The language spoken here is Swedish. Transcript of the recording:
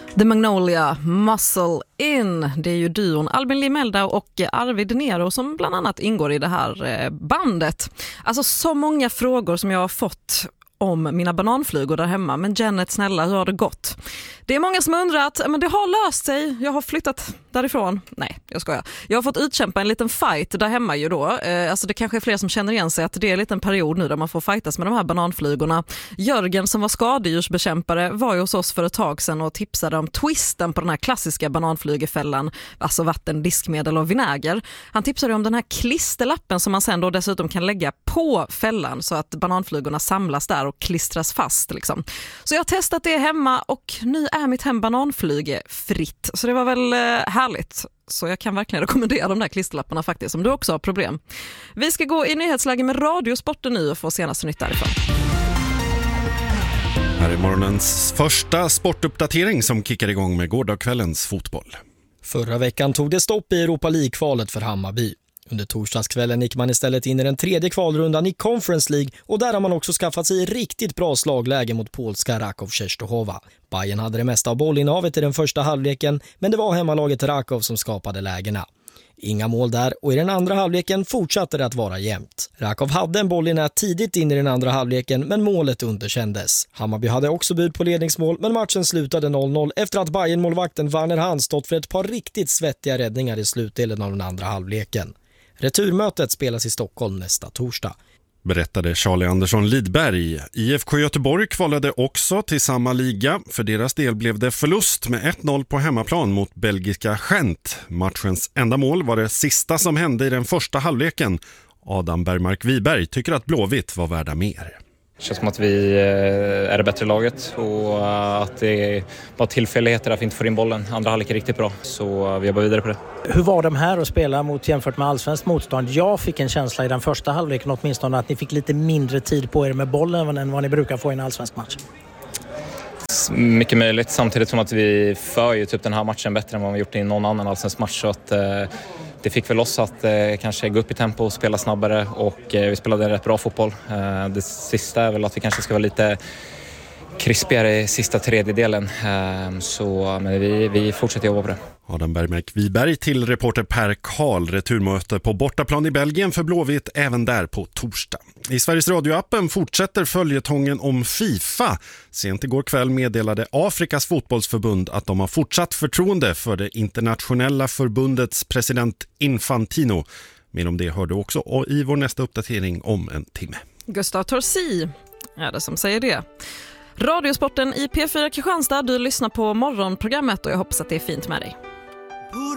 The Magnolia, Muscle In. Det är ju duon Albin Limelda och Arvid Nero som bland annat ingår i det här bandet. Alltså så många frågor som jag har fått om mina bananflugor där hemma. Men Janet, snälla, hur har det gått? Det är många som undrar att men det har löst sig. Jag har flyttat därifrån. Nej, jag skojar. Jag har fått utkämpa en liten fight där hemma ju då. Alltså det kanske är fler som känner igen sig att det är en liten period nu där man får fightas med de här bananflugorna. Jörgen som var skadedjursbekämpare var ju hos oss för ett tag sedan och tipsade om twisten på den här klassiska bananflugefällan. Alltså vatten, diskmedel och vinäger. Han tipsade om den här klisterlappen som man sen då dessutom kan lägga på fällan så att bananflugorna samlas där och klistras fast liksom. Så jag har testat det hemma och nu är mitt hem bananflugefritt. Så det var väl härligt. Så jag kan verkligen rekommendera de där klisterlapparna faktiskt om du också har problem. Vi ska gå i nyhetsläge med Radiosporten nu och få senaste nytt därifrån. Här är morgonens första sportuppdatering som kickar igång med gårdagskvällens fotboll. Förra veckan tog det stopp i Europa League-kvalet för Hammarby. Under torsdagskvällen gick man istället in i den tredje kvalrundan i Conference League och där har man också skaffat sig riktigt bra slagläge mot polska Raków Częstochowa. Bayern hade det mesta av bollinnehavet i den första halvleken, men det var hemmalaget Raków som skapade lägena. Inga mål där och i den andra halvleken fortsatte det att vara jämnt. Raków hade en boll i nät tidigt in i den andra halvleken men målet underkändes. Hammarby hade också bud på ledningsmål men matchen slutade 0-0 efter att Bayern-målvakten Werner Hahn stått för ett par riktigt svettiga räddningar i slutdelen av den andra halvleken. Returmötet spelas i Stockholm nästa torsdag. Berättade Charlie Andersson Lidberg. IFK Göteborg kvalade också till samma liga. För deras del blev det förlust med 1-0 på hemmaplan mot belgiska Gent. Matchens enda mål var det sista som hände i den första halvleken. Adam Bergmark-Wiberg tycker att Blåvitt var värda mer. Det känns som att vi är det bättre laget och att det är bara tillfälligheter att vi inte får in bollen. Andra halvlek är riktigt bra, så vi jobbar vidare på det. Hur var de här att spela mot jämfört med allsvenskt motstånd? Jag fick en känsla i den första halvleken åtminstone att ni fick lite mindre tid på er med bollen än vad ni brukar få i en allsvensk match. Mycket möjligt, samtidigt som att vi för ju typ den här matchen bättre än vad vi gjort i någon annan allsvensk match. Så att det fick väl oss att kanske gå upp i tempo och spela snabbare och vi spelade rätt bra fotboll. Det sista är väl att vi kanske ska vara lite krispigare i sista tredjedelen. Men vi fortsätter jobba på det. Adam Bergmark-Wiberg till reporter Per Karl. Returmöte på bortaplan i Belgien för Blåvitt även där på torsdag. I Sveriges Radio-appen fortsätter följetongen om FIFA. Sent igår kväll meddelade Afrikas fotbollsförbund att de har fortsatt förtroende för det internationella förbundets president Infantino. Men om det hör du också i vår nästa uppdatering om en timme. Gustav Torsi är det som säger det. Radiosporten i P4 Kristianstad, du lyssnar på morgonprogrammet och jag hoppas att det är fint med dig.